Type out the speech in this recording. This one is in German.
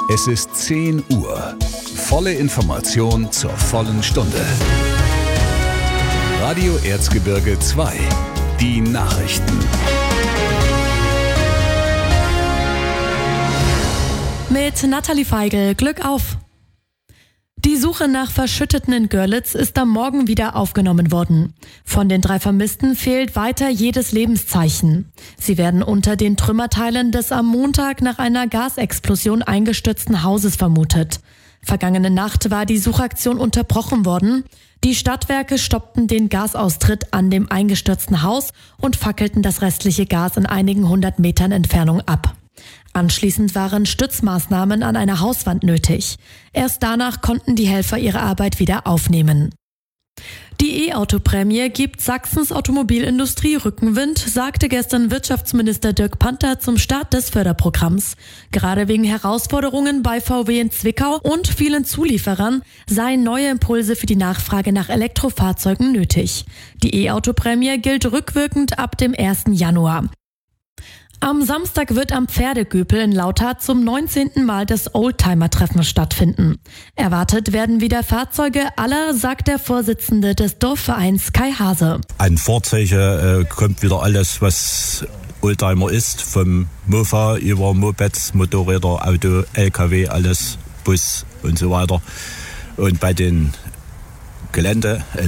Es ist 10 Uhr. Volle Information zur vollen Stunde. Radio Erzgebirge 2. Die Nachrichten. Mit Nathalie Feigl, Glück auf! Die Suche nach Verschütteten in Görlitz ist am Morgen wieder aufgenommen worden. Von den 3 Vermissten fehlt weiter jedes Lebenszeichen. Sie werden unter den Trümmerteilen des am Montag nach einer Gasexplosion eingestürzten Hauses vermutet. Vergangene Nacht war die Suchaktion unterbrochen worden. Die Stadtwerke stoppten den Gasaustritt an dem eingestürzten Haus und fackelten das restliche Gas in einigen 100 Metern Entfernung ab. Anschließend waren Stützmaßnahmen an einer Hauswand nötig. Erst danach konnten die Helfer ihre Arbeit wieder aufnehmen. Die E-Auto-Prämie gibt Sachsens Automobilindustrie Rückenwind, sagte gestern Wirtschaftsminister Dirk Panther zum Start des Förderprogramms. Gerade wegen Herausforderungen bei VW in Zwickau und vielen Zulieferern seien neue Impulse für die Nachfrage nach Elektrofahrzeugen nötig. Die E-Auto-Prämie gilt rückwirkend ab dem 1. Januar. Am Samstag wird am Pferdegüpel in Lauter zum 19. Mal das Oldtimer-Treffen stattfinden. Erwartet werden wieder Fahrzeuge aller, sagt der Vorsitzende des Dorfvereins Kai Hase. An Fahrzeuge kommt wieder alles, was Oldtimer ist, vom Mofa über Mopeds, Motorräder, Auto, LKW, alles, Bus und so weiter. Und bei den Gelände